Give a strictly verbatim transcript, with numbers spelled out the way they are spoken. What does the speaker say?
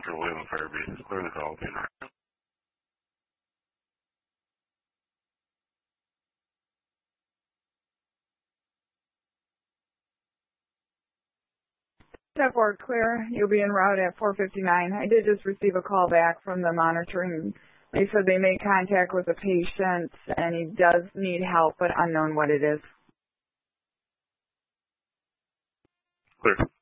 Doctor William Fairby. Clear the call, Peter. Step four, clear. You'll be en route at four fifty-nine. I did just receive a call back from the monitoring. They said they made contact with the patient, and he does need help, but unknown what it is. Clear.